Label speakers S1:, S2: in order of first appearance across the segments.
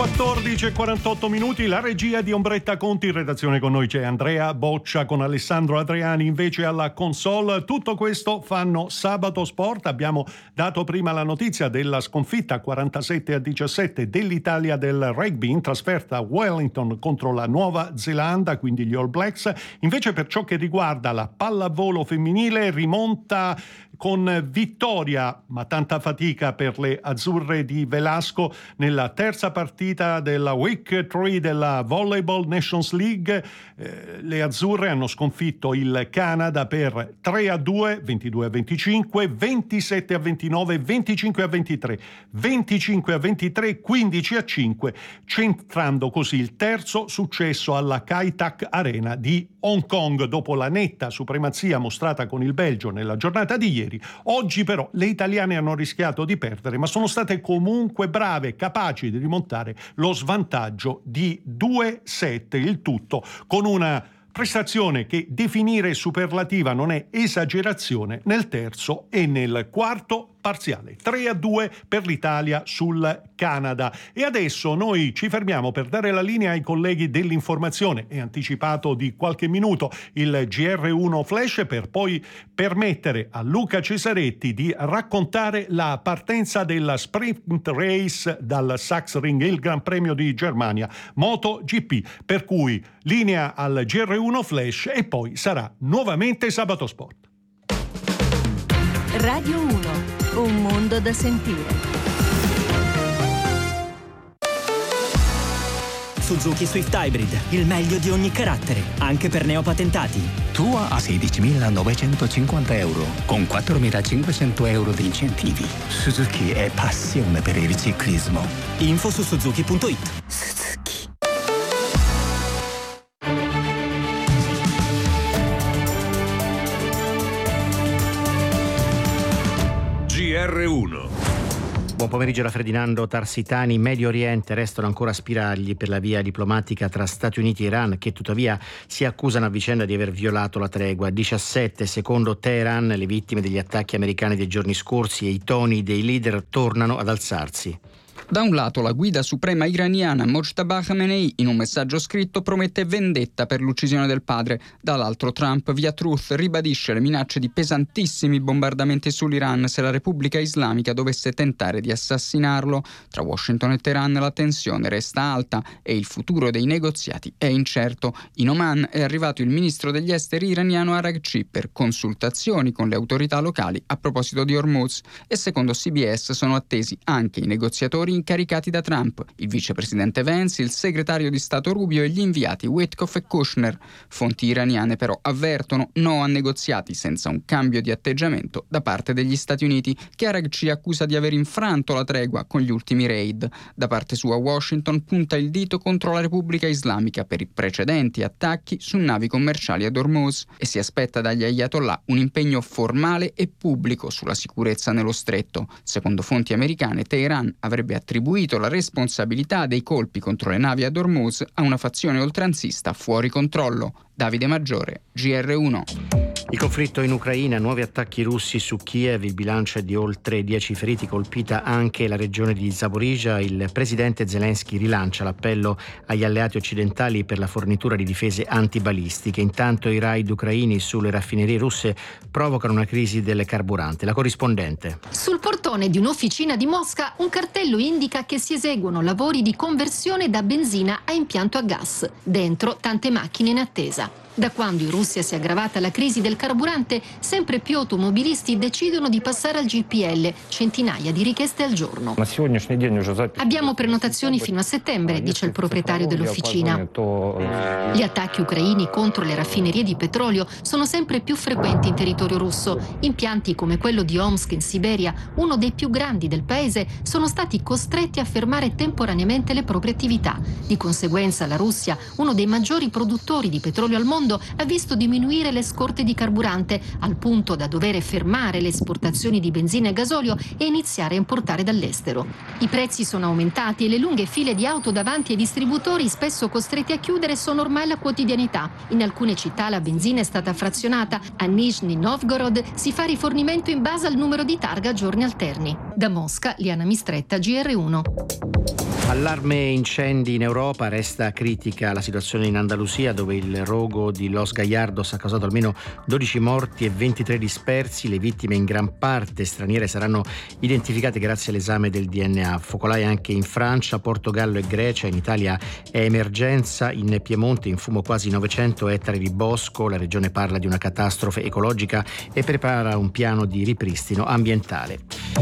S1: 14:48, la regia di Ombretta Conti. In redazione con noi c'è Andrea Boccia, con Alessandro Adriani invece alla console. Tutto questo fanno Sabato Sport. Abbiamo dato prima la notizia della sconfitta 47-17 dell'Italia del rugby in trasferta a Wellington contro la Nuova Zelanda, quindi gli All Blacks. Invece per ciò che riguarda la pallavolo femminile, rimonta con vittoria, ma tanta fatica per le azzurre di Velasco nella terza partita della Week 3 della Volleyball Nations League. Le azzurre hanno sconfitto il Canada per 3-2, 22-25, 27-29, 25-23, 25-23, 15-5, centrando così il terzo successo alla Kai Tak Arena di Hong Kong dopo la netta supremazia mostrata con il Belgio nella giornata di ieri. Oggi però le italiane hanno rischiato di perdere, ma sono state comunque brave e capaci di rimontare lo svantaggio di 2-7, il tutto con una prestazione che definire superlativa non è esagerazione nel terzo e nel quarto parziale. 3-2 per l'Italia sul Canada. E adesso noi ci fermiamo per dare la linea ai colleghi dell'informazione. È anticipato di qualche minuto il GR1 Flash, per poi permettere a Luca Cesaretti di raccontare la partenza della sprint race dal Sachsenring, il Gran Premio di Germania MotoGP. Per cui linea al GR1 Flash e poi sarà nuovamente Sabato Sport.
S2: Radio 1. Un mondo da sentire.
S3: Suzuki Swift Hybrid, il meglio di ogni carattere, anche per neopatentati.
S4: Tua a 16.950 euro, con 4.500 euro di incentivi. Suzuki è passione per il ciclismo.
S3: Info su suzuki.it.
S2: Suzuki.
S5: GR1.
S6: Buon pomeriggio da Ferdinando Tarsitani. In Medio Oriente restano ancora spiragli per la via diplomatica tra Stati Uniti e Iran, che tuttavia si accusano a vicenda di aver violato la tregua. 17 secondo Teheran le vittime degli attacchi americani dei giorni scorsi e i toni dei leader tornano ad alzarsi.
S7: Da un lato la guida suprema iraniana Mojtaba Khamenei in un messaggio scritto promette vendetta per l'uccisione del padre, dall'altro Trump via Truth ribadisce le minacce di pesantissimi bombardamenti sull'Iran se la Repubblica Islamica dovesse tentare di assassinarlo. Tra Washington e Teheran la tensione resta alta e il futuro dei negoziati è incerto. In Oman è arrivato il ministro degli esteri iraniano Araghchi per consultazioni con le autorità locali a proposito di Hormuz e secondo CBS sono attesi anche i negoziatori incaricati da Trump, il vicepresidente Vance, il segretario di Stato Rubio e gli inviati Witkoff e Kushner. Fonti iraniane però avvertono no a negoziati senza un cambio di atteggiamento da parte degli Stati Uniti, che Araghchi accusa di aver infranto la tregua con gli ultimi raid. Da parte sua Washington punta il dito contro la Repubblica Islamica per i precedenti attacchi su navi commerciali ad Hormuz e si aspetta dagli Ayatollah un impegno formale e pubblico sulla sicurezza nello stretto. Secondo fonti americane, Teheran avrebbe attribuito la responsabilità dei colpi contro le navi ad Hormuz a una fazione oltranzista fuori controllo. Davide Maggiore, GR1.
S6: Il conflitto in Ucraina, nuovi attacchi russi su Kiev, il bilancio è di oltre 10 feriti, colpita anche la regione di Zaporizhzhia. Il presidente Zelensky rilancia l'appello agli alleati occidentali per la fornitura di difese antibalistiche. Intanto i raid ucraini sulle raffinerie russe provocano una crisi del carburante. La corrispondente.
S8: Sul portone di un'officina di Mosca un cartello indica che si eseguono lavori di conversione da benzina a impianto a gas. Dentro tante macchine in attesa. Da quando in Russia si è aggravata la crisi del carburante, sempre più automobilisti decidono di passare al GPL, centinaia di richieste al giorno. Abbiamo prenotazioni fino a settembre, dice il proprietario dell'officina. Gli attacchi ucraini contro le raffinerie di petrolio sono sempre più frequenti in territorio russo. Impianti come quello di Omsk in Siberia, uno dei più grandi del paese, sono stati costretti a fermare temporaneamente le proprie attività. Di conseguenza la Russia, uno dei maggiori produttori di petrolio al mondo, ha visto diminuire le scorte di carburante al punto da dover fermare le esportazioni di benzina e gasolio e iniziare a importare dall'estero. I prezzi sono aumentati e le lunghe file di auto davanti ai distributori, spesso costretti a chiudere, sono ormai la quotidianità. In alcune città la benzina è stata frazionata. A Nizhny Novgorod si fa rifornimento in base al numero di targa a giorni alterni. Da Mosca, Liana Mistretta, GR1.
S6: Allarme incendi in Europa, resta critica la situazione in Andalusia, dove il rogo di Los Gallardos ha causato almeno 12 morti e 23 dispersi. Le vittime, in gran parte straniere, saranno identificate grazie all'esame del DNA. Focolai anche in Francia, Portogallo e Grecia. In Italia è emergenza. In Piemonte in fumo quasi 900 ettari di bosco. La regione parla di una catastrofe ecologica e prepara un piano di ripristino ambientale.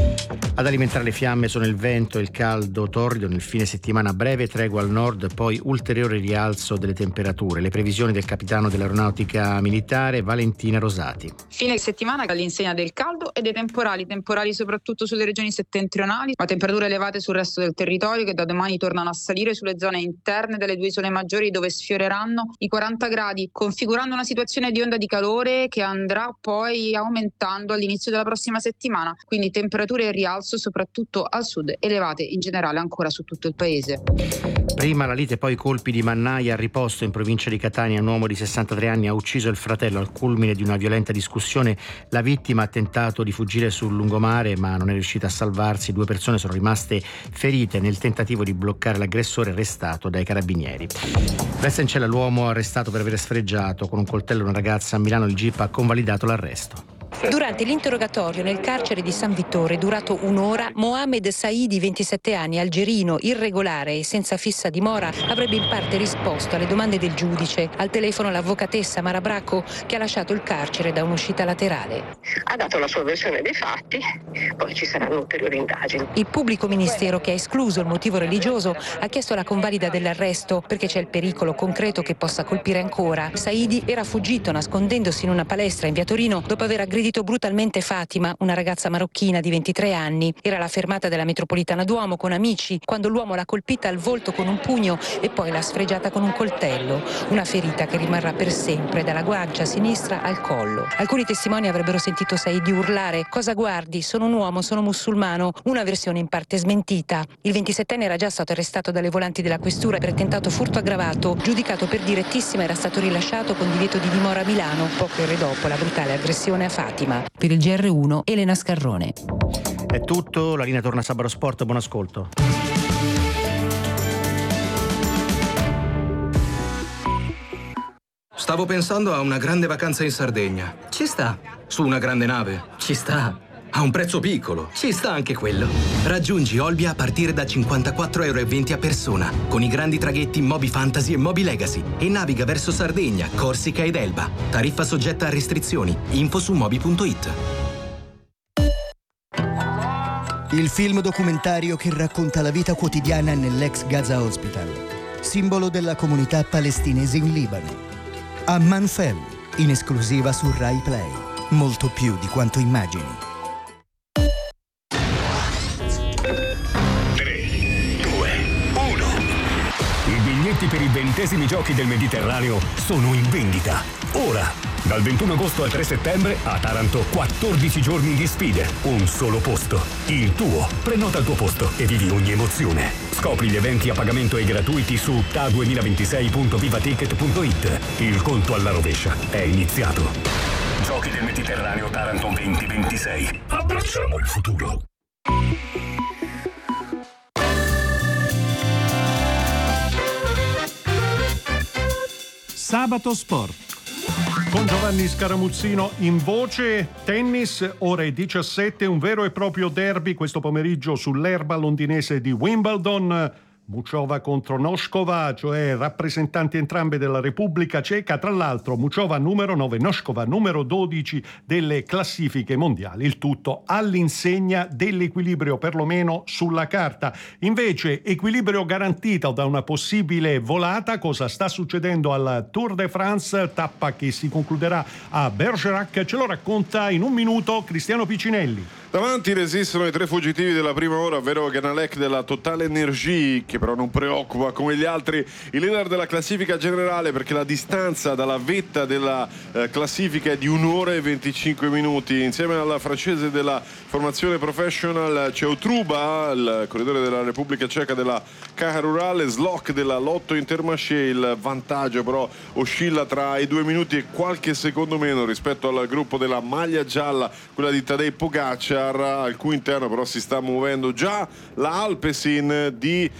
S6: Ad alimentare le fiamme sono il vento e il caldo torrido. Nel fine settimana breve tregua al nord, poi ulteriore rialzo delle temperature. Le previsioni del capitano dell'aeronautica militare Valentina Rosati.
S9: Fine settimana all'insegna del caldo e dei temporali soprattutto sulle regioni settentrionali, ma temperature elevate sul resto del territorio, che da domani tornano a salire sulle zone interne delle due isole maggiori, dove sfioreranno i 40 gradi, configurando una situazione di onda di calore che andrà poi aumentando all'inizio della prossima settimana. Quindi temperature in rialzo soprattutto al sud, elevate in generale ancora su tutto il paese.
S6: Prima la lite, poi i colpi di mannaia. A Riposto, in provincia di Catania, un uomo di 63 anni ha ucciso il fratello al culmine di una violenta discussione. La vittima ha tentato di fuggire sul lungomare, ma non è riuscita a salvarsi. 2 persone sono rimaste ferite nel tentativo di bloccare l'aggressore, arrestato dai carabinieri. Resta in cella l'uomo arrestato per aver sfregiato con un coltello una ragazza a Milano. Il GIP ha convalidato l'arresto.
S10: Durante l'interrogatorio nel carcere di San Vittore, durato un'ora, Mohamed Saidi, 27 anni, algerino, irregolare e senza fissa dimora, avrebbe in parte risposto alle domande del giudice. Al telefono l'avvocatessa Mara Bracco, che ha lasciato il carcere da un'uscita laterale.
S11: Ha dato la sua versione dei fatti, poi ci saranno ulteriori indagini.
S10: Il pubblico ministero, che ha escluso il motivo religioso, ha chiesto la convalida dell'arresto perché c'è il pericolo concreto che possa colpire ancora. Saidi era fuggito nascondendosi in una palestra in via Torino dopo aver aggredito brutalmente Fatima, una ragazza marocchina di 23 anni. Era alla fermata della metropolitana Duomo con amici quando l'uomo l'ha colpita al volto con un pugno e poi l'ha sfregiata con un coltello. Una ferita che rimarrà per sempre dalla guancia sinistra al collo. Alcuni testimoni avrebbero sentito Saidi urlare: "Cosa guardi? Sono un uomo, sono musulmano", una versione in parte smentita. Il 27enne era già stato arrestato dalle volanti della questura per tentato furto aggravato. Giudicato per direttissima, era stato rilasciato con divieto di dimora a Milano poche ore dopo la brutale aggressione a Fatima. Per il GR1, Elena Scarrone.
S6: È tutto, la linea torna a Sabato Sport, buon ascolto.
S12: Stavo pensando a una grande vacanza in Sardegna.
S3: Ci sta.
S12: Su una grande nave.
S3: Ci sta.
S12: A un prezzo piccolo.
S3: Ci sta anche quello.
S12: Raggiungi Olbia a partire da 54,20 € a persona, con i grandi traghetti Moby Fantasy e Moby Legacy, e naviga verso Sardegna, Corsica ed Elba. Tariffa soggetta a restrizioni. Info su moby.it.
S13: Il film documentario che racconta la vita quotidiana nell'ex Gaza Hospital, simbolo della comunità palestinese in Libano. Amman Fell, in esclusiva su Rai Play. Molto più di quanto immagini.
S14: 1. I biglietti per i 20esimi giochi del Mediterraneo sono in vendita. Ora, dal 21 agosto al 3 settembre, a Taranto 14 giorni di sfide, un solo posto. Il tuo. Prenota il tuo posto e vivi ogni emozione. Scopri gli eventi a pagamento e gratuiti su ta2026.vivaticket.it. Il conto alla rovescia è iniziato. Giochi del Mediterraneo Taranto 2026. Abbracciamo il futuro.
S1: Sabato Sport con Giovanni Scaramuzzino in voce. Tennis, ore 17, un vero e proprio derby questo pomeriggio sull'erba londinese di Wimbledon. Muchova contro Noskova, cioè rappresentanti entrambe della Repubblica Ceca. Tra l'altro Muchova numero 9, Noskova numero 12 delle classifiche mondiali. Il tutto all'insegna dell'equilibrio, perlomeno sulla carta. Invece equilibrio garantito da una possibile volata. Cosa sta succedendo al Tour de France, tappa che si concluderà a Bergerac? Ce lo racconta in un minuto Cristiano Piccinelli.
S15: Davanti resistono i 3 fuggitivi della prima ora, ovvero Ganalec della Total Energie, che però non preoccupa come gli altri il leader della classifica generale, perché la distanza dalla vetta della classifica è di 1 ora e 25 minuti. Insieme alla francese della formazione professional c'è Otruba, il corridore della Repubblica Ceca della Caja Rural, e Slok della Lotto Intermarché. Il vantaggio però oscilla tra i 2 minuti e qualche secondo meno rispetto al gruppo della maglia gialla, quella di Tadej Pogacar. Pogacar, al cui interno però si sta muovendo già la Alpecin di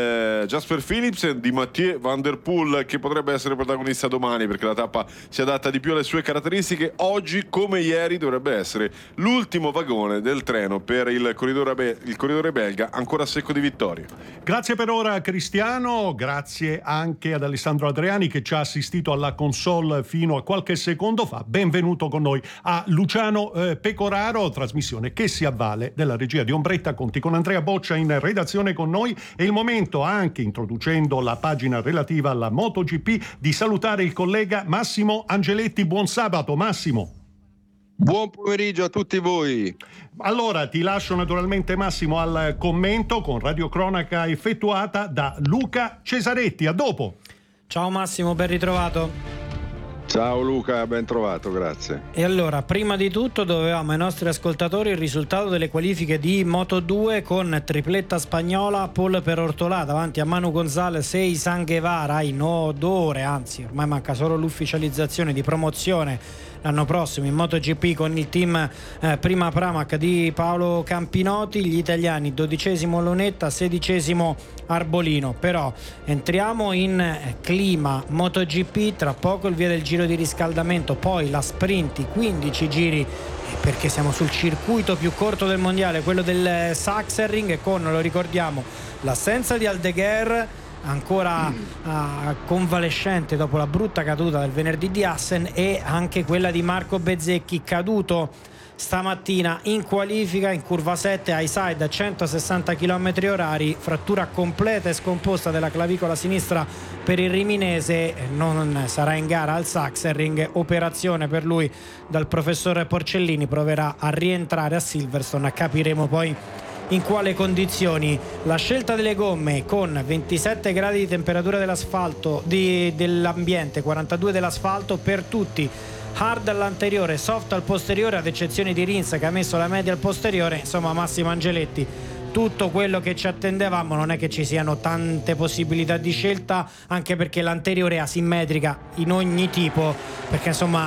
S15: Jasper Philipsen, di Mathieu Van Der Poel, che potrebbe essere protagonista domani perché la tappa si adatta di più alle sue caratteristiche. Oggi come ieri dovrebbe essere l'ultimo vagone del treno per il corridore belga, ancora secco di vittorie.
S1: Grazie per ora Cristiano, grazie anche ad Alessandro Adriani che ci ha assistito alla console fino a qualche secondo fa. Benvenuto con noi a Luciano Pecoraro, trasmissione che si avvale della regia di Ombretta Conti, con Andrea Boccia in redazione con noi. È il momento, anche introducendo la pagina relativa alla MotoGP, di salutare il collega Massimo Angeletti. Buon sabato Massimo.
S16: Buon pomeriggio a tutti voi.
S1: Allora ti lascio naturalmente Massimo al commento con radiocronaca effettuata da Luca Cesaretti. A dopo.
S17: Ciao Massimo, ben ritrovato.
S16: Ciao Luca, ben trovato, grazie.
S17: E allora, prima di tutto dovevamo ai nostri ascoltatori il risultato delle qualifiche di Moto2 con tripletta spagnola, pole per Ortolà davanti a Manu Gonzalez e Izan Guevara in odore, anzi ormai manca solo l'ufficializzazione di promozione l'anno prossimo in MotoGP con il team Prima Pramac di Paolo Campinotti, gli italiani 12° Lunetta, 16° Arbolino. Però entriamo in clima MotoGP, tra poco il via del giro di riscaldamento, poi la sprint, i 15 giri, perché siamo sul circuito più corto del mondiale, quello del Sachsenring, con, lo ricordiamo, l'assenza di Aldeguer ancora convalescente dopo la brutta caduta del venerdì di Assen, e anche quella di Marco Bezzecchi, caduto stamattina in qualifica in curva 7 high side a 160 km/h, frattura completa e scomposta della clavicola sinistra per il riminese. Non sarà in gara al Sachsenring, operazione per lui dal professore Porcellini, proverà a rientrare a Silverstone, capiremo poi in quale condizioni. La scelta delle gomme con 27 gradi di temperatura dell'asfalto, dell'ambiente, 42 dell'asfalto per tutti, hard all'anteriore, soft al posteriore, ad eccezione di Rins che ha messo la media al posteriore. Insomma, Massimo Angeletti, tutto quello che ci attendevamo. Non è che ci siano tante possibilità di scelta, anche perché l'anteriore è asimmetrica in ogni tipo, perché insomma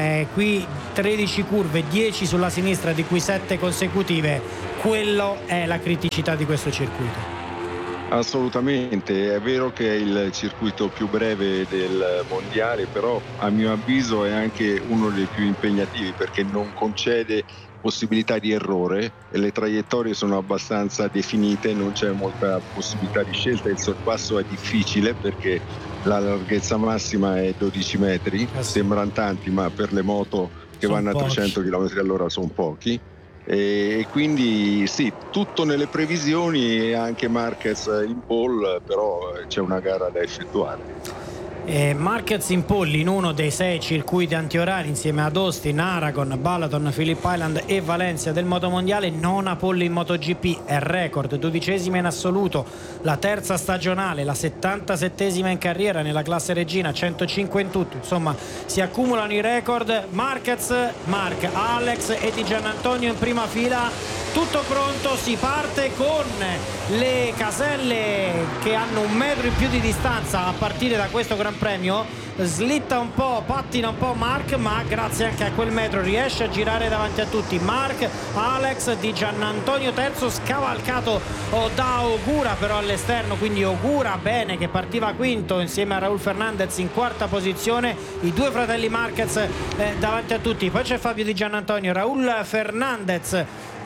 S17: qui 13 curve, 10 sulla sinistra di cui 7 consecutive, quello è la criticità di questo circuito.
S16: Assolutamente, è vero che è il circuito più breve del mondiale, però a mio avviso è anche uno dei più impegnativi perché non concede possibilità di errore e le traiettorie sono abbastanza definite, non c'è molta possibilità di scelta. Il sorpasso è difficile perché la larghezza massima è 12 metri, sembrano tanti ma per le moto che vanno a 300 km/h sono pochi. E quindi sì, tutto nelle previsioni, e anche Marquez in pole, però c'è una gara da effettuare.
S17: Marquez in pole in uno dei 6 circuiti antiorari insieme ad Austin, Aragon, Balaton, Phillip Island e Valencia del motomondiale. Nona pole in MotoGP, è record, 12ª in assoluto, la terza stagionale, la 77ª in carriera nella classe regina, 105 in tutto. Insomma, si accumulano i record. Marquez, Marc, Alex e Di Giannantonio in prima fila, tutto pronto, si parte con le caselle che hanno 1 metro in più di distanza a partire da questo Gran Premio. Slitta un po', pattina un po' Marc, ma grazie anche a quel metro riesce a girare davanti a tutti. Marc, Alex, Di Giannantonio terzo, scavalcato da Ogura però all'esterno, quindi Ogura bene, che partiva quinto insieme a Raúl Fernández in quarta posizione. I due fratelli Marquez davanti a tutti, poi c'è Fabio Di Giannantonio, Raúl Fernández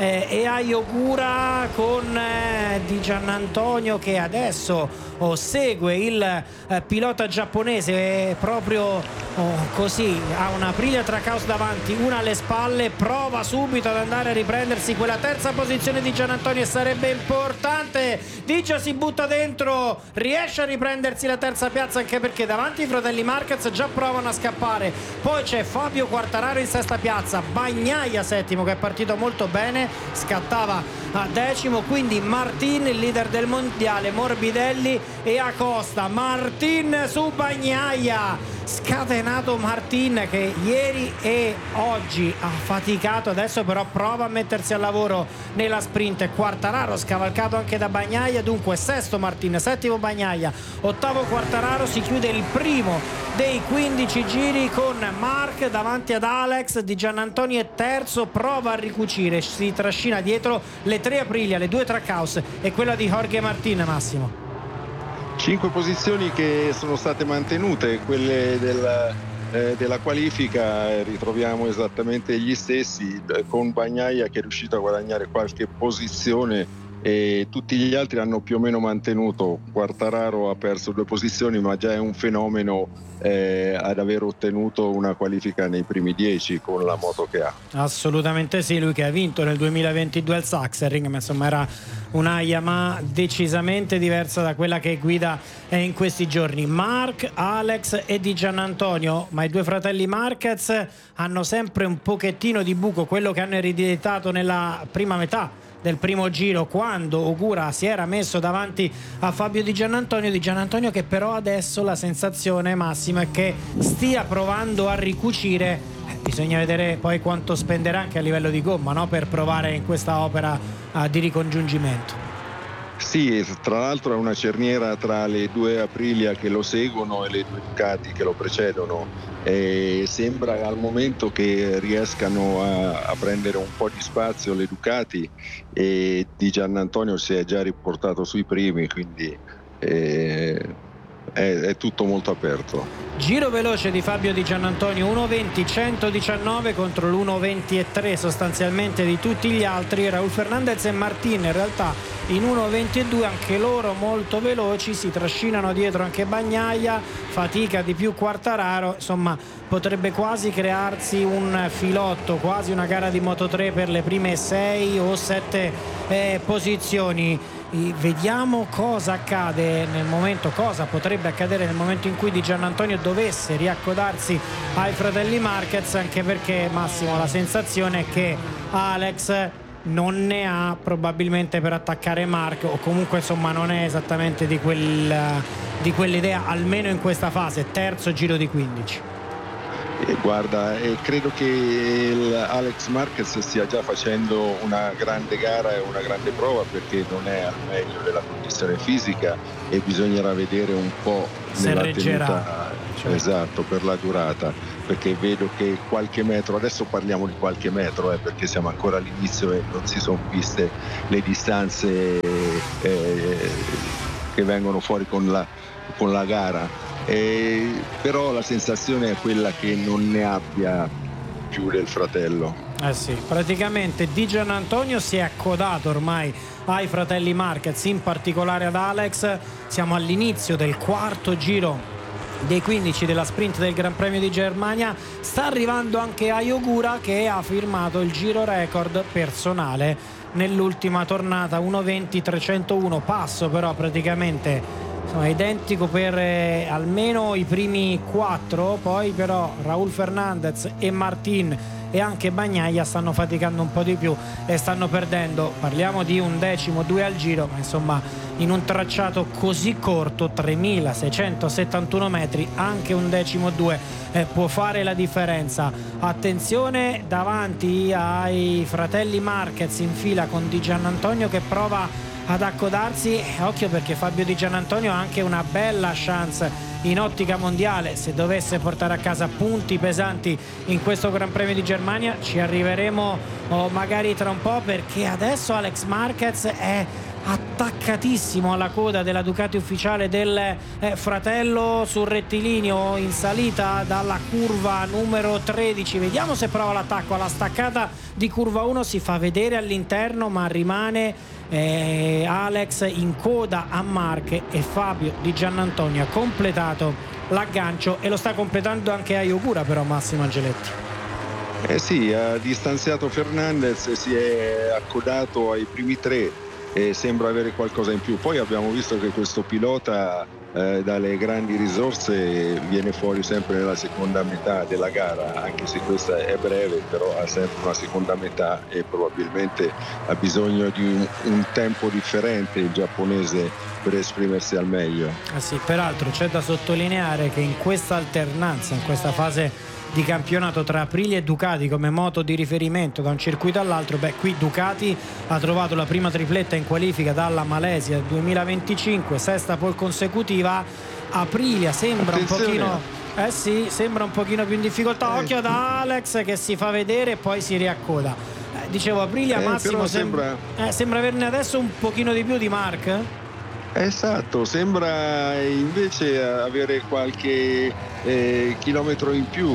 S17: e Ogura con Di Giannantonio che adesso segue il pilota giapponese proprio così, ha una Aprilia Trackhouse davanti, una alle spalle, prova subito ad andare a riprendersi quella terza posizione di Giannantonio e sarebbe importante. Digia si butta dentro, riesce a riprendersi la terza piazza, anche perché davanti i fratelli Marquez già provano a scappare. Poi c'è Fabio Quartararo in sesta piazza, Bagnaia settimo che è partito molto bene, scattava a decimo, quindi Martin il leader del mondiale, Morbidelli e Acosta. Martin su Bagnaia, scatenato Martin, che ieri e oggi ha faticato, adesso però prova a mettersi al lavoro nella sprint. Quartararo scavalcato anche da Bagnaia, dunque sesto Martin, settimo Bagnaia, ottavo Quartararo. Si chiude il primo dei 15 giri con Marc davanti ad Alex. Di Giannantonio è terzo, prova a ricucire, si trascina dietro le 3 Aprilia, le 2 Trackhouse e quella di Jorge Martin. Massimo,
S16: 5 posizioni che sono state mantenute, quelle della qualifica ritroviamo esattamente gli stessi, con Bagnaia che è riuscito a guadagnare qualche posizione e tutti gli altri hanno più o meno mantenuto. Quartararo ha perso 2 posizioni, ma già è un fenomeno ad aver ottenuto una qualifica nei primi 10 con la moto che ha.
S17: Assolutamente sì, lui che ha vinto nel 2022 al Sachsenring, ma insomma era una Yamaha decisamente diversa da quella che guida in questi giorni. Marc, Alex e Di Giannantonio, ma i 2 fratelli Marquez hanno sempre un pochettino di buco, quello che hanno ereditato nella prima metà del primo giro, quando Ogura si era messo davanti a Fabio Di Giannantonio, che però adesso la sensazione massima è che stia provando a ricucire. Bisogna vedere poi quanto spenderà anche a livello di gomma, no? Per provare in questa opera di ricongiungimento.
S16: Sì, tra l'altro è una cerniera tra le 2 Aprilia che lo seguono e le 2 Ducati che lo precedono. Sembra al momento che riescano a prendere un po' di spazio le Ducati, e Di Giannantonio si è già riportato sui primi, quindi è tutto molto aperto.
S17: Giro veloce di Fabio Di Giannantonio, 1:20.119 contro l'1:20.3 sostanzialmente di tutti gli altri. Raúl Fernández e Martin in realtà in 1:22, anche loro molto veloci, si trascinano dietro anche Bagnaia, fatica di più Quartararo. Insomma, potrebbe quasi crearsi un filotto, quasi una gara di Moto3 per le prime 6 o 7 posizioni. Vediamo cosa accade nel momento, cosa potrebbe accadere nel momento in cui Di Giannantonio dovesse riaccodarsi ai fratelli Marquez, anche perché, Massimo, la sensazione è che Alex non ne ha probabilmente per attaccare Marc, o comunque insomma non è esattamente di quell'idea, almeno in questa fase, terzo giro di 15.
S16: Guarda, credo che Alex Marquez stia già facendo una grande gara e una grande prova, perché non è al meglio della condizione fisica e bisognerà vedere un po' nella tenuta, cioè. Esatto, per la durata, perché vedo che qualche metro, adesso parliamo di qualche metro perché siamo ancora all'inizio e non si sono viste le distanze che vengono fuori con la gara. Però la sensazione è quella che non ne abbia più del fratello.
S17: Sì, praticamente Di Giannantonio si è accodato ormai ai fratelli Marquez, in particolare ad Alex. Siamo all'inizio del quarto giro dei 15 della sprint del Gran Premio di Germania. Sta arrivando anche Ai Ogura, che ha firmato il giro record personale nell'ultima tornata, 1:20.301, passo però praticamente identico per almeno i primi 4. Poi però Raúl Fernández e Martin e anche Bagnaia stanno faticando un po' di più e stanno perdendo, parliamo di 1/10, 2 al giro, ma insomma in un tracciato così corto, 3.671 metri, anche 1/10, 2 può fare la differenza. Attenzione davanti ai fratelli Marquez in fila, con Di Giannantonio che prova ad accodarsi. Occhio, perché Fabio Di Giannantonio ha anche una bella chance in ottica mondiale, se dovesse portare a casa punti pesanti in questo Gran Premio di Germania. Ci arriveremo magari tra un po', perché adesso Alex Marquez è attaccatissimo alla coda della Ducati ufficiale del fratello sul rettilineo in salita dalla curva numero 13. Vediamo se prova l'attacco alla staccata di curva 1, si fa vedere all'interno, ma rimane Alex in coda a Marc, e Fabio Di Giannantonio ha completato l'aggancio e lo sta completando anche Ai Ogura, però Massimo Angeletti.
S16: Sì, ha distanziato Fernández, si è accodato ai primi 3 e sembra avere qualcosa in più. Poi abbiamo visto che questo pilota dalle grandi risorse viene fuori sempre nella seconda metà della gara, anche se questa è breve, però ha sempre una seconda metà e probabilmente ha bisogno di un tempo differente il giapponese per esprimersi al meglio.
S17: Sì, peraltro c'è da sottolineare che in questa alternanza, in questa fase di campionato tra Aprilia e Ducati come moto di riferimento da un circuito all'altro, qui Ducati ha trovato la prima tripletta in qualifica dalla Malesia 2025, sesta pole consecutiva. Aprilia sembra un pochino sembra un pochino più in difficoltà. Occhio ad Alex che si fa vedere e poi si riaccoda. Dicevo, Aprilia Massimo sembra averne adesso un pochino di più di Marc.
S16: Esatto, sembra invece avere qualche chilometro in più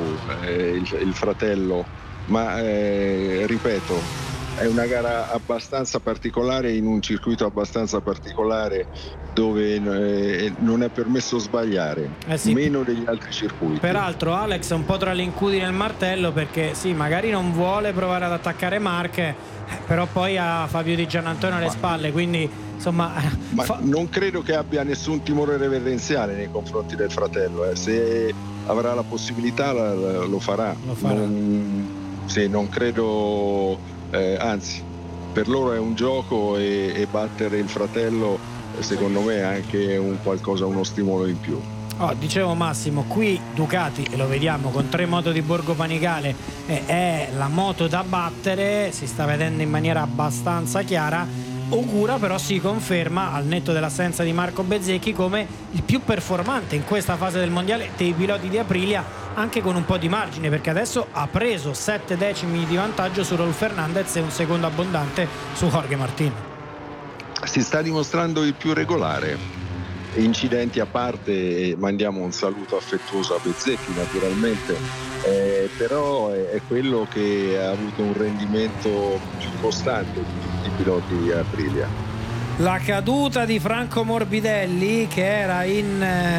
S16: il fratello, ma ripeto, è una gara abbastanza particolare in un circuito abbastanza particolare dove non è permesso sbagliare, meno degli altri circuiti.
S17: Peraltro Alex è un po' tra l'incudine e il martello, perché sì, magari non vuole provare ad attaccare Marc, però poi ha Fabio Di Giannantonio alle spalle, quindi insomma
S16: non credo che abbia nessun timore reverenziale nei confronti del fratello, se avrà la possibilità lo farà. Non credo, anzi per loro è un gioco e battere il fratello secondo me è anche uno stimolo in più.
S17: Dicevo Massimo, qui Ducati, e lo vediamo con 3 moto di Borgo Panigale, è la moto da battere, si sta vedendo in maniera abbastanza chiara. Ogura però si conferma, al netto dell'assenza di Marco Bezzecchi, come il più performante in questa fase del mondiale dei piloti di Aprilia, anche con un po' di margine, perché adesso ha preso 7 decimi di vantaggio su Raúl Fernández e un secondo abbondante su Jorge Martín.
S16: Si sta dimostrando il più regolare. Incidenti a parte, mandiamo un saluto affettuoso a Bezzecchi naturalmente, però è quello che ha avuto un rendimento più costante di tutti i piloti di Aprilia.
S17: La caduta di Franco Morbidelli, che era in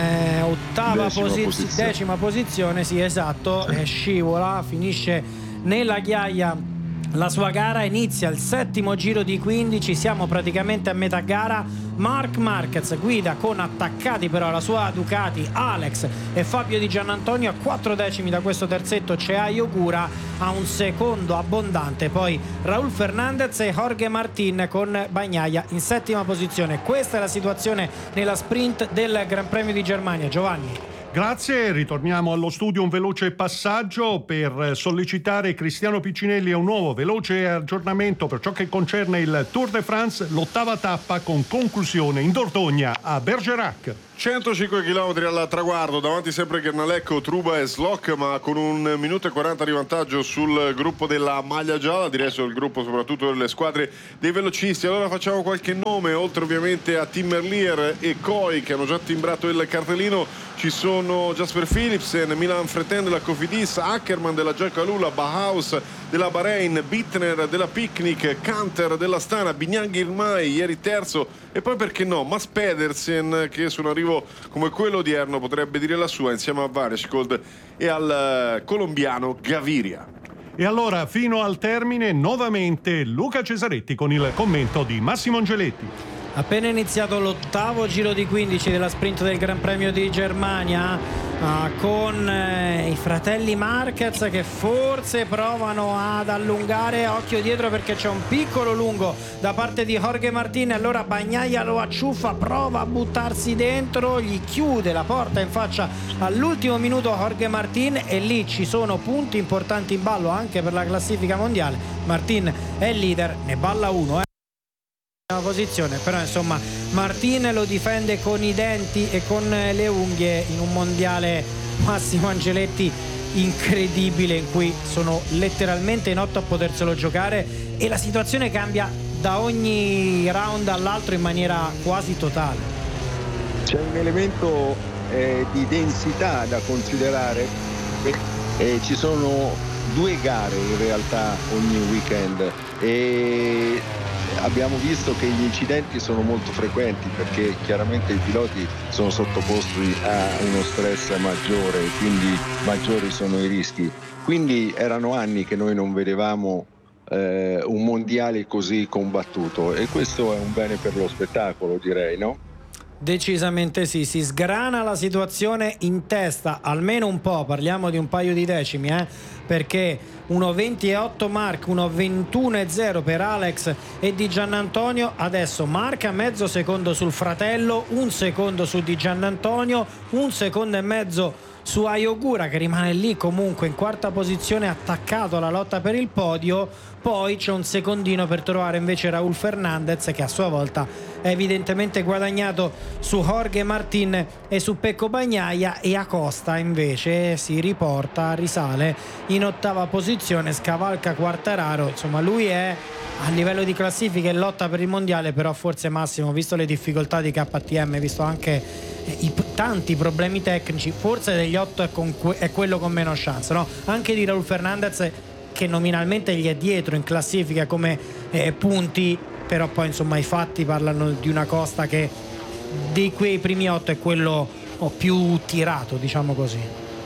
S17: decima posizione, sì esatto, scivola, finisce nella ghiaia la sua gara, inizia il 7° giro di 15, siamo praticamente a metà gara. Marc Marquez guida con attaccati però alla sua Ducati Alex e Fabio Di Giannantonio. A 4 decimi da questo terzetto c'è Ogura, a un secondo abbondante poi Raúl Fernández e Jorge Martín con Bagnaia in 7ª posizione. Questa è la situazione nella sprint del Gran Premio di Germania. Giovanni.
S1: Grazie, ritorniamo allo studio. Un veloce passaggio per sollecitare Cristiano Piccinelli a un nuovo veloce aggiornamento per ciò che concerne il Tour de France, l'8ª tappa con conclusione in Dordogne a Bergerac.
S15: 105 km al traguardo, davanti sempre Guernalecco, Truba e Slock, ma con 1 minuto e 40 di vantaggio sul gruppo della maglia gialla, direi sul gruppo soprattutto delle squadre dei velocisti. Allora facciamo qualche nome, oltre ovviamente a Tim Merlier e Coy che hanno già timbrato il cartellino. Ci sono Jasper Philipsen, Milan Freten della Cofidis, Ackermann della Giacca Lula, Bauhaus della Bahrain, Bittner della Picnic, Canter della Stana, Bignang Girmay ieri terzo, e poi perché no Mats Pedersen che su un arrivo come quello odierno potrebbe dire la sua insieme a Varescold e al colombiano Gaviria.
S1: E allora fino al termine nuovamente Luca Cesaretti con il commento di Massimo Angeletti.
S17: Appena iniziato l'8° giro di 15 della sprint del Gran Premio di Germania, con i fratelli Marquez che forse provano ad allungare. Occhio dietro perché c'è un piccolo lungo da parte di Jorge Martín, allora Bagnaia lo acciuffa, prova a buttarsi dentro, gli chiude la porta in faccia all'ultimo minuto Jorge Martín, e lì ci sono punti importanti in ballo anche per la classifica mondiale. Martín è il leader, ne balla uno posizione, però insomma Martín lo difende con i denti e con le unghie in un mondiale, Massimo Angeletti, incredibile, in cui sono letteralmente in 8 a poterselo giocare e la situazione cambia da ogni round all'altro in maniera quasi totale.
S16: C'è un elemento di densità da considerare, ci sono 2 gare in realtà ogni weekend e abbiamo visto che gli incidenti sono molto frequenti perché chiaramente i piloti sono sottoposti a uno stress maggiore, quindi maggiori sono i rischi. Quindi erano anni che noi non vedevamo un mondiale così combattuto e questo è un bene per lo spettacolo, direi, no?
S17: Decisamente sì, si sgrana la situazione in testa, almeno un po', parliamo di un paio di decimi, perché 1.28 Marc, 1.21.0 per Alex e Di Giannantonio. Adesso Marc a mezzo secondo sul fratello, un secondo su Di Giannantonio, 1 secondo e mezzo su Ayogura, che rimane lì comunque in quarta posizione attaccato alla lotta per il podio. Poi c'è un secondino per trovare invece Raúl Fernández, che a sua volta è evidentemente guadagnato su Jorge Martín e su Pecco Bagnaia, e Acosta invece si riporta, risale in ottava posizione, scavalca Quartararo. Insomma, lui è a livello di classifica in lotta per il mondiale, però forse Massimo, visto le difficoltà di KTM, visto anche i tanti problemi tecnici, forse degli 8 è quello con meno chance, no? Anche di Raúl Fernández, che nominalmente gli è dietro in classifica come punti, però poi insomma i fatti parlano di una Costa che di quei primi 8 è quello più tirato, diciamo così.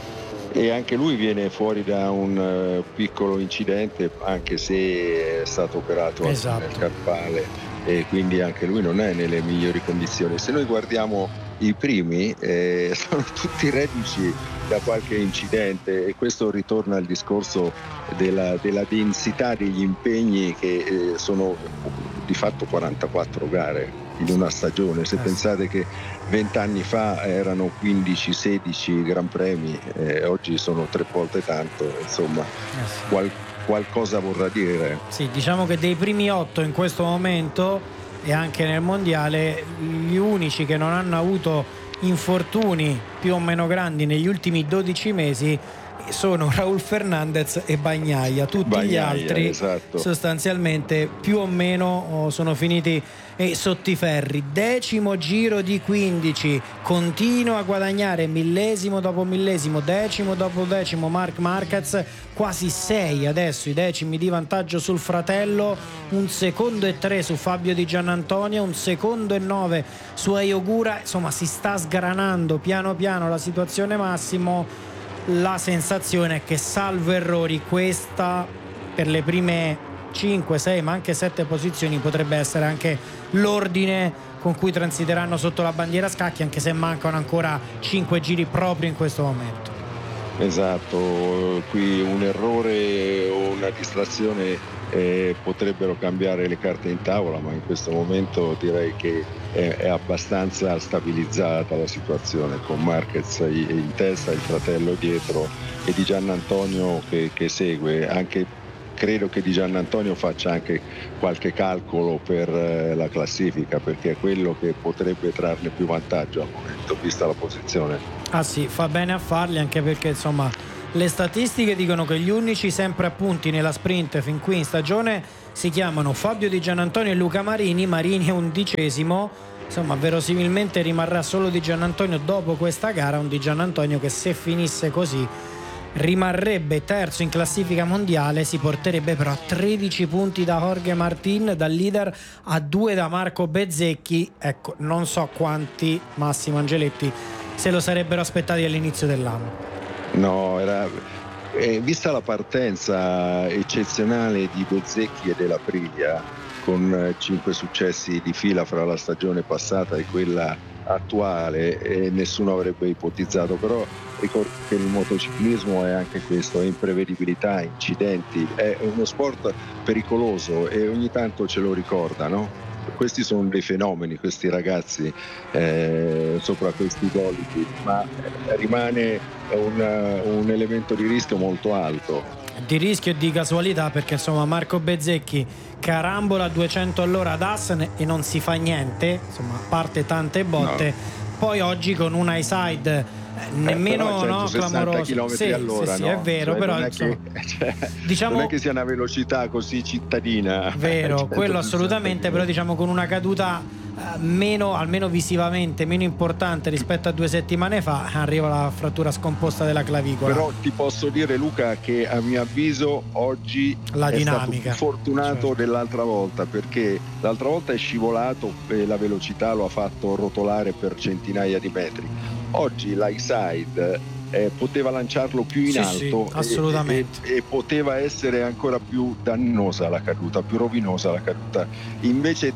S16: E anche lui viene fuori da un piccolo incidente, anche se è stato operato al carpale, e quindi anche lui non è nelle migliori condizioni. Se noi guardiamo i primi, sono tutti reduci da qualche incidente, e questo ritorna al discorso della densità degli impegni, che sono di fatto 44 gare in una stagione. Se pensate che 20 anni fa erano 15-16 Gran Premi, oggi sono 3 volte tanto, insomma qualcosa vorrà dire.
S17: Sì, diciamo che dei primi 8 in questo momento e anche nel mondiale, gli unici che non hanno avuto infortuni più o meno grandi negli ultimi 12 mesi sono Raúl Fernández e Bagnaia. Tutti gli altri sostanzialmente più o meno sono finiti sotto i ferri. 10° giro di 15, continua a guadagnare millesimo dopo millesimo, decimo dopo decimo Marc Marquez, quasi 6 adesso i decimi di vantaggio sul fratello, 1 secondo e 3 su Fabio Di Giannantonio, 1 secondo e 9 su Ayogura. Insomma, si sta sgranando piano piano la situazione, Massimo. La sensazione è che, salvo errori, questa per le prime 5, 6 ma anche 7 posizioni potrebbe essere anche l'ordine con cui transiteranno sotto la bandiera scacchi, anche se mancano ancora 5 giri proprio in questo momento.
S16: Esatto, qui un errore o una distrazione potrebbero cambiare le carte in tavola, ma in questo momento direi che è abbastanza stabilizzata la situazione, con Marquez in testa, il fratello dietro e Di Giannantonio che segue. Anche credo che Di Giannantonio faccia anche qualche calcolo per la classifica, perché è quello che potrebbe trarne più vantaggio al momento, vista la posizione.
S17: Ah sì, fa bene a farli, anche perché insomma le statistiche dicono che gli unici sempre a punti nella sprint fin qui in stagione si chiamano Fabio Di Giannantonio e Luca Marini. Marini è 11°, insomma verosimilmente rimarrà solo Di Giannantonio dopo questa gara, un Di Giannantonio che, se finisse così, rimarrebbe terzo in classifica mondiale, si porterebbe però a 13 punti da Jorge Martín, dal leader, a 2 da Marco Bezzecchi. Ecco, non so quanti, Massimo Angeletti, se lo sarebbero aspettati all'inizio dell'anno.
S16: No, vista la partenza eccezionale di Bezzecchi e della Priglia, con 5 successi di fila fra la stagione passata e quella attuale, nessuno avrebbe ipotizzato. Però ricordo che il motociclismo è anche questo, è imprevedibilità, incidenti, è uno sport pericoloso e ogni tanto ce lo ricorda, no? Questi sono dei fenomeni, questi ragazzi sopra questi goliti, ma rimane un elemento di rischio molto alto.
S17: Di rischio e di casualità, perché insomma Marco Bezzecchi carambola a 200 all'ora ad Assen e non si fa niente, insomma, a parte tante botte. No. Poi oggi con un high side nemmeno clamoroso,
S16: sì, all'ora,
S17: sì,
S16: no?
S17: è vero,
S16: cioè,
S17: però
S16: non è,
S17: insomma,
S16: che, diciamo, non è che sia una velocità così cittadina,
S17: vero, quello assolutamente, però diciamo con una caduta meno, almeno visivamente, meno importante rispetto a 2 settimane fa, arriva la frattura scomposta della clavicola.
S16: Però ti posso dire, Luca, che a mio avviso oggi
S17: la
S16: è
S17: dinamica
S16: stato più fortunato dell'altra volta, perché l'altra volta è scivolato e la velocità lo ha fatto rotolare per centinaia di metri. Oggi l'highside poteva lanciarlo più in alto,
S17: assolutamente,
S16: e poteva essere ancora più dannosa la caduta, più rovinosa la caduta. Invece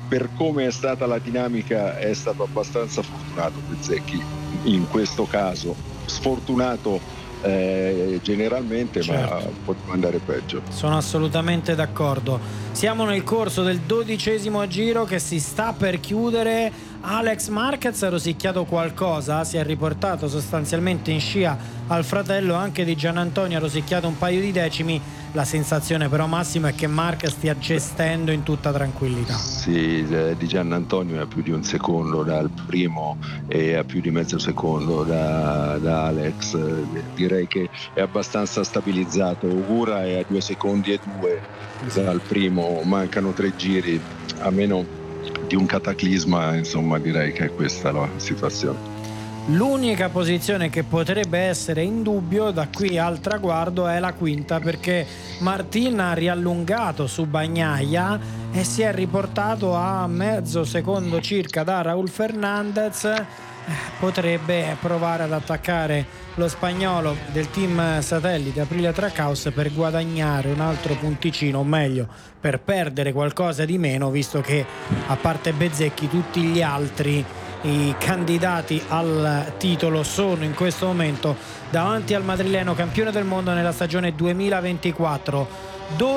S16: per come è stata la dinamica è stato abbastanza fortunato Bezzecchi in questo caso, sfortunato generalmente, certo, ma poteva andare peggio.
S17: Sono assolutamente d'accordo. Siamo nel corso del 12° giro che si sta per chiudere. Alex Marquez ha rosicchiato qualcosa, si è riportato sostanzialmente in scia al fratello anche di Giannantonio, ha rosicchiato un paio di decimi. La sensazione però, Massimo, è che Marquez stia gestendo in tutta tranquillità.
S16: Sì, di Giannantonio è a più di un secondo dal primo e a più di mezzo secondo da Alex. Direi che è abbastanza stabilizzato. Ogura è a 2 secondi e 2 dal primo, mancano 3 giri, a meno di un cataclisma, insomma direi che è questa la situazione.
S17: L'unica posizione che potrebbe essere in dubbio da qui al traguardo è la quinta, perché Martin ha riallungato su Bagnaia e si è riportato a mezzo secondo circa da Raúl Fernández. Potrebbe provare ad attaccare lo spagnolo del team satellite Aprilia Trackhouse per guadagnare un altro punticino, o meglio per perdere qualcosa di meno, visto che a parte Bezzecchi tutti gli altri i candidati al titolo sono in questo momento davanti al madrileno campione del mondo nella stagione 2024.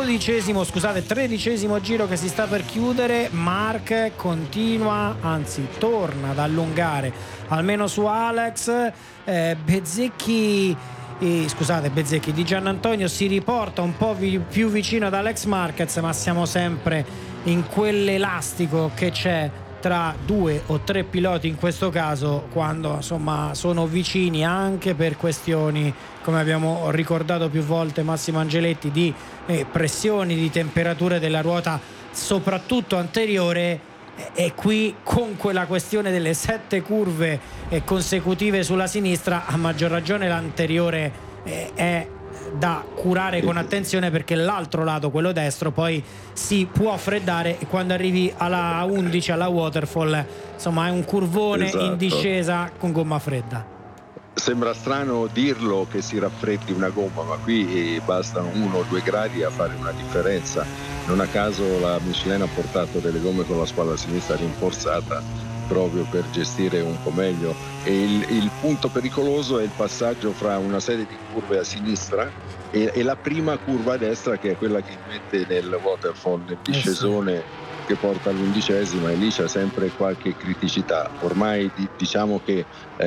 S17: 13° giro che si sta per chiudere. Marc continua, anzi torna ad allungare almeno su Alex. Bezzecchi Di Giannantonio si riporta un po' più vicino ad Alex Marquez, ma siamo sempre in quell'elastico che c'è tra 2 o 3 piloti in questo caso, quando insomma sono vicini, anche per questioni, come abbiamo ricordato più volte Massimo Angeletti, di pressioni, di temperature della ruota soprattutto anteriore. E qui con quella questione delle 7 curve consecutive sulla sinistra, a maggior ragione l'anteriore è da curare con attenzione, perché l'altro lato, quello destro, poi si può freddare e quando arrivi alla 11, alla waterfall, insomma è un curvone, esatto, in discesa con gomma fredda.
S16: Sembra strano dirlo che si raffreddi una gomma, ma qui bastano 1 o 2 gradi a fare una differenza. Non a caso la Michelin ha portato delle gomme con la spalla sinistra rinforzata proprio per gestire un po' meglio, e il punto pericoloso è il passaggio fra una serie di curve a sinistra e la prima curva a destra, che è quella che mette nel waterfall, nel discesone che porta all'11°, e lì c'è sempre qualche criticità. Ormai diciamo che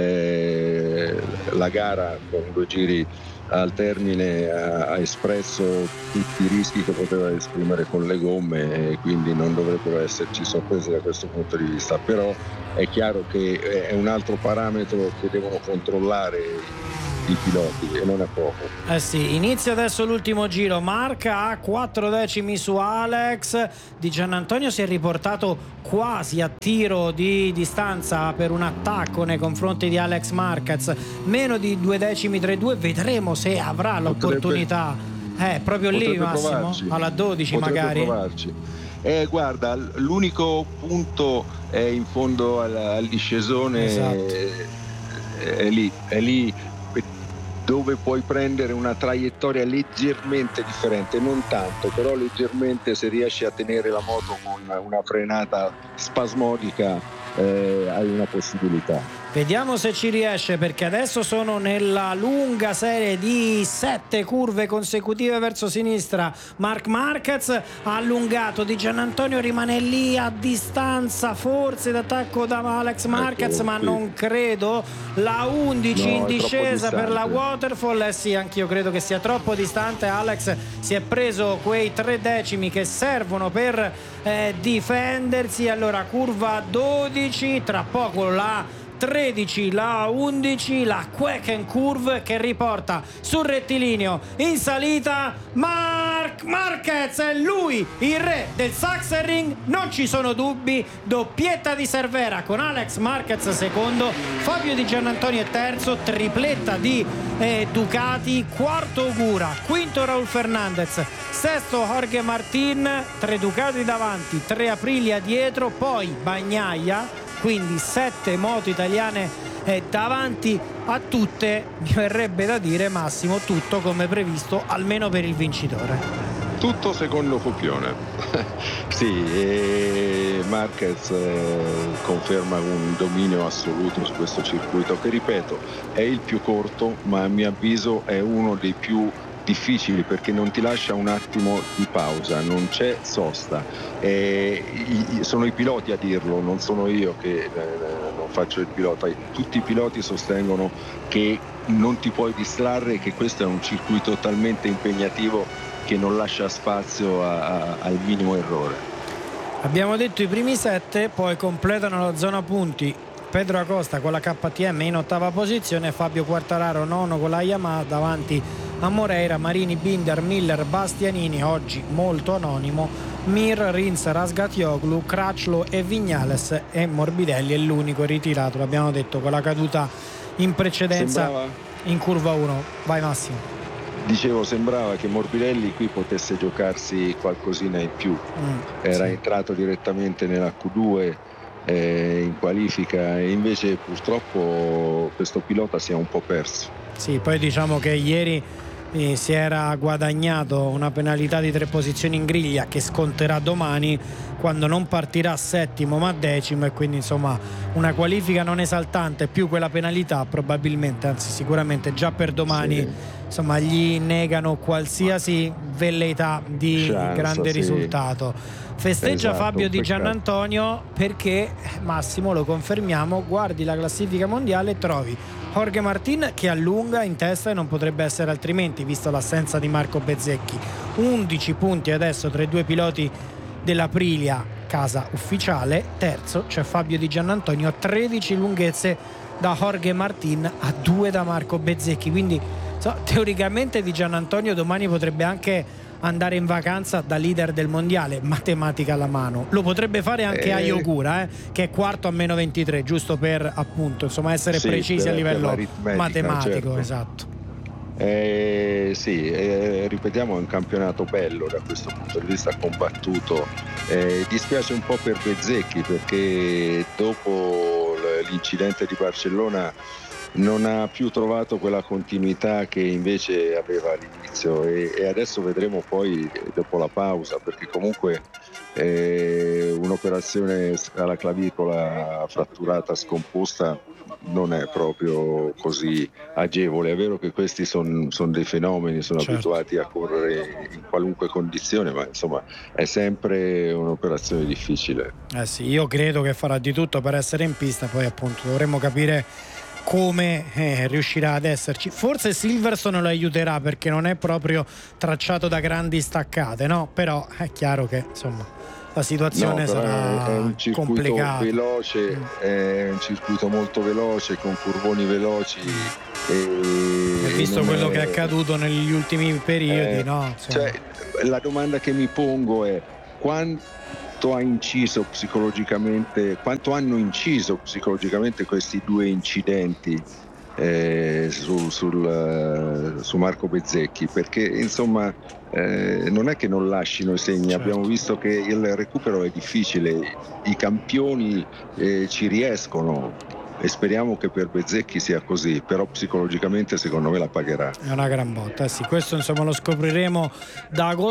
S16: la gara con 2 giri al termine ha espresso tutti i rischi che poteva esprimere con le gomme, e quindi non dovrebbero esserci sorprese da questo punto di vista. Però è chiaro che è un altro parametro che devono controllare i piloti, e non è poco.
S17: Sì, inizia adesso l'ultimo giro. Marca a 4 decimi su Alex. Di Giannantonio si è riportato quasi a tiro di distanza per un attacco nei confronti di Alex Marquez, meno di 2 decimi tra i due. Vedremo se avrà l'opportunità proprio lì, Massimo,
S16: provarci,
S17: alla 12 magari
S16: provarci. Guarda, l'unico punto è in fondo al discesone, esatto. È lì dove puoi prendere una traiettoria leggermente differente, non tanto, però leggermente, se riesci a tenere la moto con una frenata spasmodica hai una possibilità.
S17: Vediamo se ci riesce, perché adesso sono nella lunga serie di 7 curve consecutive verso sinistra. Marc Marquez ha allungato, Di Giannantonio rimane lì a distanza forse d'attacco da Alex Marquez, ma non credo. La 11 in discesa per la waterfall, sì, anch'io credo che sia troppo distante. Alex si è preso quei 3 decimi che servono per difendersi. Allora curva 12, tra poco la 13, la 11, la Quaken Curve che riporta sul rettilineo in salita Marc Marquez. È lui il re del Sachsenring, non ci sono dubbi. Doppietta di Cervera con Alex Marquez secondo, Fabio Di Giannantonio è terzo, tripletta di Ducati, quarto Ogura, quinto Raúl Fernández, sesto Jorge Martin, 3 Ducati davanti, 3 Aprilia dietro, poi Bagnaia. Quindi 7 moto italiane davanti a tutte, mi verrebbe da dire, Massimo, tutto come previsto, almeno per il vincitore.
S16: Tutto secondo Copione. Sì, Marquez conferma un dominio assoluto su questo circuito che, ripeto, è il più corto, ma a mio avviso è uno dei più difficili perché non ti lascia un attimo di pausa, non c'è sosta. Sono i piloti a dirlo, non sono io che non faccio il pilota. Tutti i piloti sostengono che non ti puoi distrarre e che questo è un circuito talmente impegnativo che non lascia spazio al minimo errore.
S17: Abbiamo detto i primi 7, poi completano la zona punti Pedro Acosta con la KTM in 8ª posizione, Fabio Quartararo 9 con la Yamaha, davanti a Moreira, Marini, Binder, Miller, Bastianini, oggi molto anonimo, Mir, Rins, Razgatlioglu, Crutchlow e Vignales, e Morbidelli è l'unico ritirato, l'abbiamo detto, con la caduta in precedenza.
S16: Sembrava...
S17: in curva 1. Vai Massimo.
S16: Dicevo, sembrava che Morbidelli qui potesse giocarsi qualcosina in più, era entrato direttamente nella Q2 in qualifica e invece purtroppo questo pilota si è un po' perso.
S17: Sì, poi diciamo che ieri si era guadagnato una penalità di 3 posizioni in griglia che sconterà domani, quando non partirà 7º ma 10º, e quindi insomma una qualifica non esaltante più quella penalità probabilmente, anzi sicuramente già per domani, sì. Insomma gli negano qualsiasi velleità di grande risultato. Festeggia, esatto, Fabio Di Giannantonio perché, Massimo, lo confermiamo, guardi la classifica mondiale e trovi Jorge Martin che allunga in testa e non potrebbe essere altrimenti visto l'assenza di Marco Bezzecchi, 11 punti adesso tra i due piloti dell'Aprilia, casa ufficiale. Terzo c'è Fabio Di Giannantonio, 13 lunghezze da Jorge Martin a 2 da Marco Bezzecchi, quindi teoricamente Di Giannantonio domani potrebbe anche andare in vacanza da leader del mondiale, matematica alla mano. Lo potrebbe fare anche Ayo Ogura, che è quarto a meno 23, giusto per appunto insomma essere precisi a livello matematico, certo. Esatto.
S16: Ripetiamo, è un campionato bello da questo punto di vista, combattuto. Dispiace un po' per Bezzecchi perché dopo l'incidente di Barcellona non ha più trovato quella continuità che invece aveva all'inizio e adesso vedremo poi dopo la pausa, perché comunque un'operazione alla clavicola fratturata scomposta non è proprio così agevole. È vero che questi sono dei fenomeni, sono abituati a correre in qualunque condizione, ma insomma è sempre un'operazione difficile.
S17: Sì, io credo che farà di tutto per essere in pista, poi appunto dovremmo capire come riuscirà ad esserci. Forse Silverstone lo aiuterà perché non è proprio tracciato da grandi staccate, no? Però è chiaro che insomma la situazione sarà
S16: è un circuito
S17: complicata.
S16: Veloce, è un circuito molto veloce con curvoni veloci e
S17: visto quello che è accaduto negli ultimi periodi, no?
S16: Cioè, la domanda che mi pongo è quanto hanno inciso psicologicamente questi due incidenti su Marco Bezzecchi, perché insomma non è che non lasciano i segni, certo. Abbiamo visto che il recupero è difficile, i campioni ci riescono e speriamo che per Bezzecchi sia così, però psicologicamente secondo me la pagherà.
S17: È una gran botta, sì, questo insomma lo scopriremo da agosto